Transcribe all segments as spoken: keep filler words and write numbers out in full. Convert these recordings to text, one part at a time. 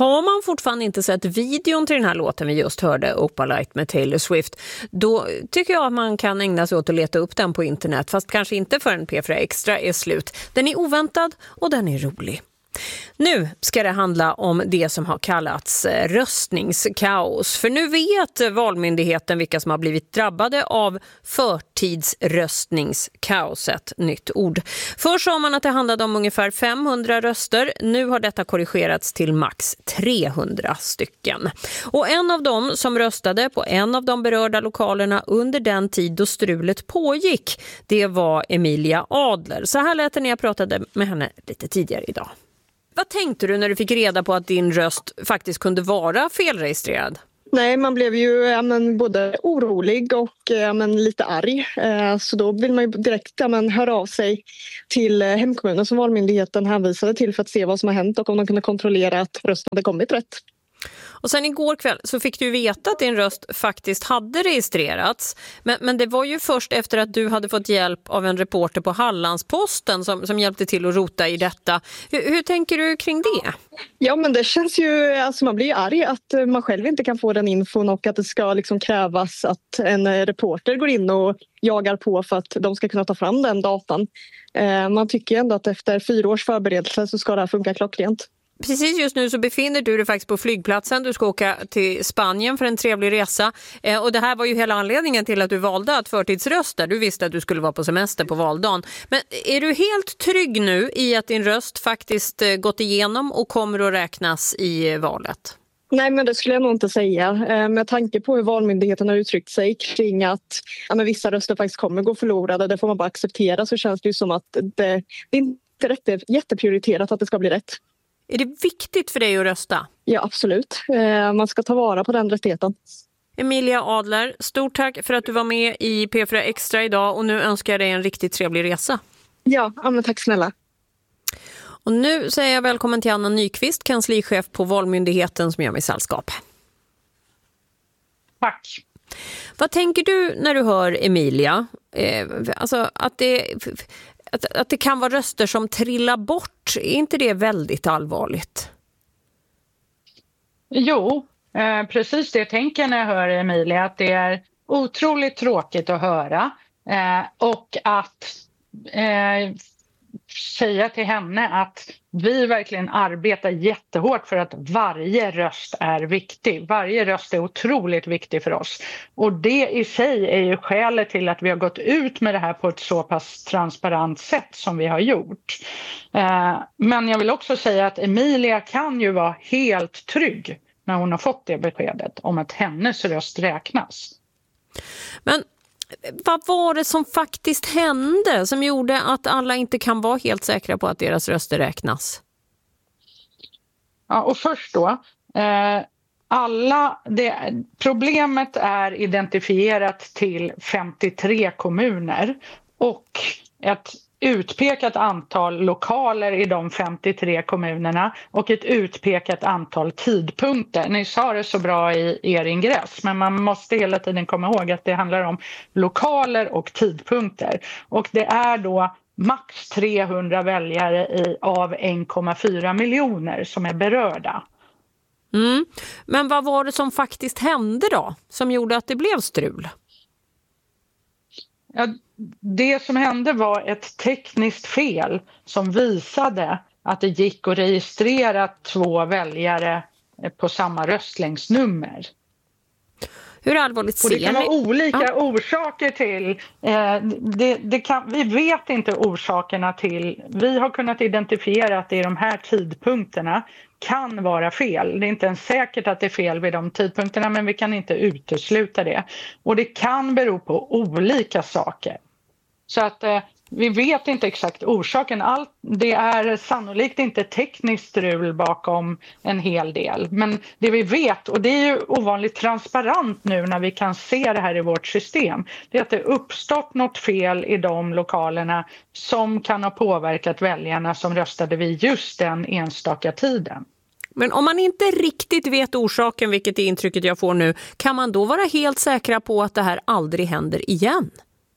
Har man fortfarande inte sett videon till den här låten vi just hörde, Opalite med Taylor Swift, då tycker jag att man kan ägna sig åt att leta upp den på internet, fast kanske inte förrän P fyra Extra är slut. Den är oväntad och den är rolig. Nu ska det handla om det som har kallats röstningskaos. För nu vet Valmyndigheten vilka som har blivit drabbade av förtidsröstningskaoset. Nytt ord. Först sa man att det handlade om ungefär femhundra röster. Nu har detta korrigerats till max trehundra stycken. Och en av dem som röstade på en av de berörda lokalerna under den tid då strulet pågick, det var Emilia Adler. Så här lät det när jag pratade med henne lite tidigare idag. Vad tänkte du när du fick reda på att din röst faktiskt kunde vara felregistrerad? Nej, man blev ju ja, men, både orolig och ja, men, lite arg. Eh, så då vill man ju direkt ja, men, höra av sig till eh, hemkommunen som Valmyndigheten hänvisade till för att se vad som har hänt och om de kunde kontrollera att rösten hade kommit rätt. Och sen igår kväll så fick du veta att din röst faktiskt hade registrerats. Men, men det var ju först efter att du hade fått hjälp av en reporter på Hallandsposten som, som hjälpte till att rota i detta. Hur, hur tänker du kring det? Ja, men det känns ju, alltså man blir ju arg att man själv inte kan få den infon och att det ska liksom krävas att en reporter går in och jagar på för att de ska kunna ta fram den datan. Eh, man tycker ändå att efter fyra års förberedelse så ska det här funka klockrent. Precis just nu så befinner du dig faktiskt på flygplatsen. Du ska åka till Spanien för en trevlig resa. Eh, och det här var ju hela anledningen till att du valde att förtidsrösta. Du visste att du skulle vara på semester på valdagen. Men är du helt trygg nu i att din röst faktiskt eh, gått igenom och kommer att räknas i valet? Nej, men det skulle jag nog inte säga. Med tanke på hur Valmyndigheten har uttryckt sig kring att ja, men vissa röster faktiskt kommer gå förlorade, det får man bara acceptera, så känns det ju som att det, det är inte rätt, jätteprioriterat att det ska bli rätt. Är det viktigt för dig att rösta? Ja, absolut. Man ska ta vara på den rättigheten. Emilia Adler, stort tack för att du var med i P fyra Extra idag och nu önskar jag dig en riktigt trevlig resa. Ja, men tack snälla. Och nu säger jag välkommen till Anna Nyqvist, kanslichef på Valmyndigheten som gör mig sällskap. Tack. Vad tänker du när du hör Emilia? Eh, alltså att det, att, att det kan vara röster som trillar bort. Är inte det väldigt allvarligt? Jo, eh, precis det tänker jag när jag hör Emilia. Att det är otroligt tråkigt att höra. Eh, och att... Eh, säga till henne att vi verkligen arbetar jättehårt för att varje röst är viktig. Varje röst är otroligt viktig för oss. Och det i sig är ju skälet till att vi har gått ut med det här på ett så pass transparent sätt som vi har gjort. Eh, men jag vill också säga att Emilia kan ju vara helt trygg när hon har fått det beskedet om att hennes röst räknas. Men vad var det som faktiskt hände som gjorde att alla inte kan vara helt säkra på att deras röster räknas? Ja, och först då, eh, alla det, problemet är identifierat till femtiotre kommuner och ett utpekat antal lokaler i de femtiotre kommunerna och ett utpekat antal tidpunkter. Ni sa det så bra i er ingress, men man måste hela tiden komma ihåg att det handlar om lokaler och tidpunkter. Och det är då max trehundra väljare i, av en komma fyra miljoner som är berörda. Mm. Men vad var det som faktiskt hände då som gjorde att det blev strul? Ja, det som hände var ett tekniskt fel som visade att det gick att registrera två väljare på samma röstlängdsnummer. Hur allvarligt ser ni? Det kan vara olika ja. orsaker till. Eh, det, det kan, vi vet inte orsakerna till. Vi har kunnat identifiera att det är de här tidpunkterna kan vara fel. Det är inte ens säkert att det är fel vid de tidpunkterna, men vi kan inte utesluta det. Och det kan bero på olika saker. Så att eh, vi vet inte exakt orsaken. Allt, det är sannolikt inte tekniskt strul bakom en hel del. Men det vi vet, och det är ju ovanligt transparent nu när vi kan se det här i vårt system, det är att det uppstått något fel i de lokalerna som kan ha påverkat väljarna som röstade vid just den enstaka tiden. Men om man inte riktigt vet orsaken, vilket är intrycket jag får nu, kan man då vara helt säkra på att det här aldrig händer igen?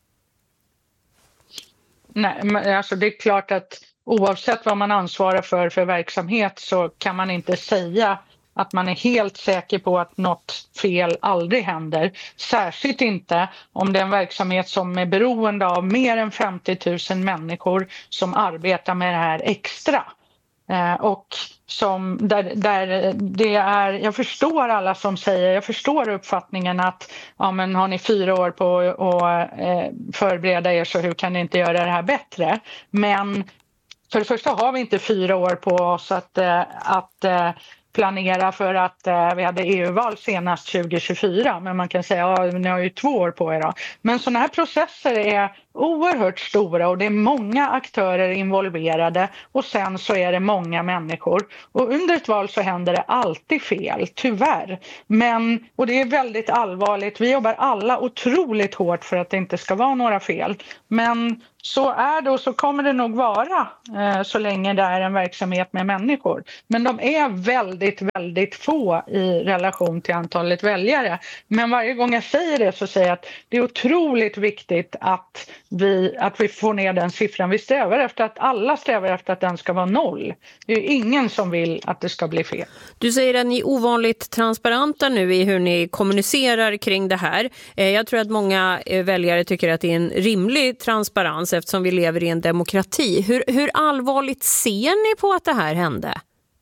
Nej, men alltså det är klart att oavsett vad man ansvarar för för verksamhet så kan man inte säga att man är helt säker på att något fel aldrig händer. Särskilt inte om det är en verksamhet som är beroende av mer än femtio tusen människor som arbetar med det här extra. Eh, och som där, där det är, jag förstår alla som säger, jag förstår uppfattningen att ja, men har ni fyra år på att eh, förbereda er, så hur kan ni inte göra det här bättre? Men för det första har vi inte fyra år på oss att, eh, att eh, planera, för att eh, vi hade E U-val senast tjugo tjugofyra, men man kan säga att ja, ni har ju två år på er då. Men sådana här processer är oerhört stora och det är många aktörer involverade, och sen så är det många människor. Och under ett val så händer det alltid fel, tyvärr. Men, och det är väldigt allvarligt. Vi jobbar alla otroligt hårt för att det inte ska vara några fel. Men så är det, och så kommer det nog vara eh, så länge det är en verksamhet med människor. Men de är väldigt, väldigt få i relation till antalet väljare. Men varje gång jag säger det så säger jag att det är otroligt viktigt att vi, att vi får ner den siffran. Vi strävar efter att alla strävar efter att den ska vara noll. Det är ingen som vill att det ska bli fel. Du säger att ni är ovanligt transparenta nu i hur ni kommunicerar kring det här. Jag tror att många väljare tycker att det är en rimlig transparens eftersom vi lever i en demokrati. Hur, hur allvarligt ser ni på att det här hände?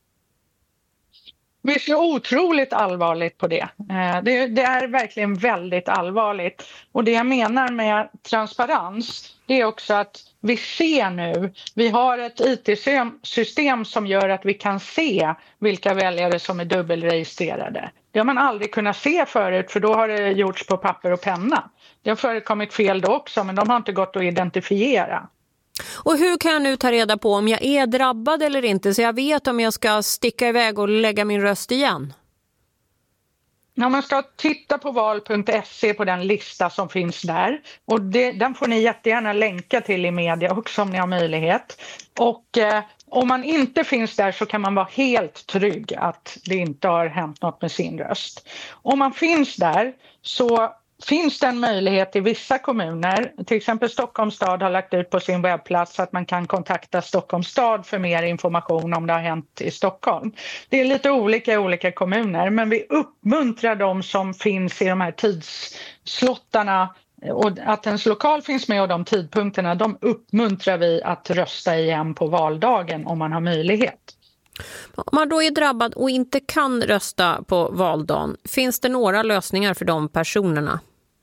Vi ser otroligt allvarligt på det. det. Det är verkligen väldigt allvarligt. Och det jag menar med transparens, det är också att vi ser nu, vi har ett I T-system som gör att vi kan se vilka väljare som är dubbelregistrerade. Det har man aldrig kunnat se förut, för då har det gjorts på papper och penna. Det har förekommit fel då också, men de har inte gått att identifiera. Och hur kan jag nu ta reda på om jag är drabbad eller inte, så jag vet om jag ska sticka iväg och lägga min röst igen? Ja, man ska titta på val punkt se på den lista som finns där. Och det, den får ni jättegärna länka till i media också om ni har möjlighet. Och eh, om man inte finns där så kan man vara helt trygg att det inte har hänt något med sin röst. Om man finns där så finns det en möjlighet i vissa kommuner, till exempel Stockholms stad har lagt ut på sin webbplats att man kan kontakta Stockholms stad för mer information om det har hänt i Stockholm. Det är lite olika i olika kommuner, men vi uppmuntrar de som finns i de här tidsslottarna, och att ens lokal finns med och de tidpunkterna, de uppmuntrar vi att rösta igen på valdagen om man har möjlighet. Om man då är drabbad och inte kan rösta på valdagen, finns det några lösningar för de personerna?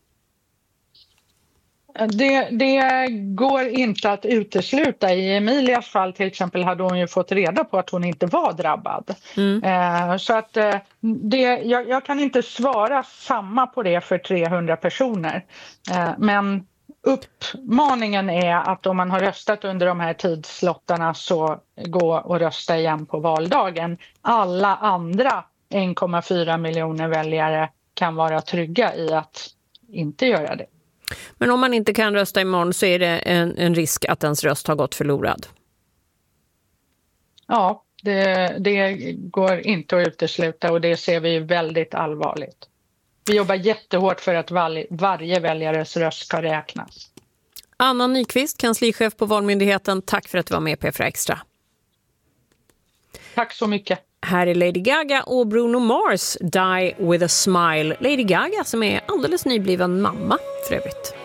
Det, det går inte att utesluta. I Emilias fall till exempel hade hon ju fått reda på att hon inte var drabbad. Mm. Eh, så att eh, det, jag, jag kan inte svara samma på det för trehundra personer. Eh, men uppmaningen är att om man har röstat under de här tidslottarna så gå och rösta igen på valdagen. Alla andra en komma fyra miljoner väljare kan vara trygga i att inte göra det. Men om man inte kan rösta imorgon så är det en, en risk att ens röst har gått förlorad? Ja, det, det går inte att utesluta, och det ser vi väldigt allvarligt. Vi jobbar jättehårt för att var, varje väljares röst ska räknas. Anna Nyqvist, kanslichef på Valmyndigheten, tack för att du var med på P fyra Extra. Tack så mycket. Här är Lady Gaga och Bruno Mars, Die with a Smile. Lady Gaga som är alldeles nybliven mamma för övrigt.